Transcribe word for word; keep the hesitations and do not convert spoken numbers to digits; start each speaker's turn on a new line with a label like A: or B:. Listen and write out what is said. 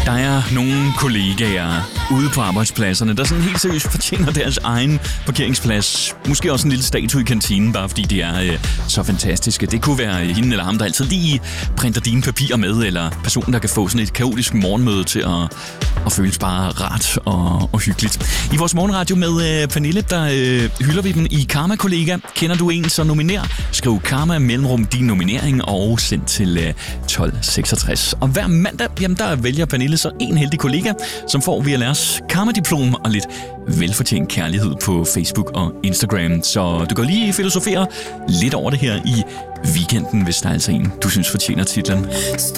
A: Der er nogle kollegaer ude på arbejdspladserne, der sådan helt seriøst fortjener deres egen parkeringsplads. Måske også en lille statue i kantinen, bare fordi de er øh, så fantastiske. Det kunne være hende eller ham, der altid lige printer dine papirer med, eller personen, der kan få sådan et kaotisk morgenmøde til at, at føles bare rart og, og hyggeligt. I vores morgenradio med øh, Pernille, der øh, hylder vi dem i Karma-kollega. Kender du en, så nominer. Skriv Karma mellemrum din nominering og send til øh, tolv seksogtres. Og hver mandag, jamen der vælger Pernille så en heldig kollega, som får via deres Karma-diplom og lidt velfortjent kærlighed på Facebook og Instagram. Så du kan lige filosofere lidt over det her i weekenden, hvis der er altså en, du synes fortjener titlen.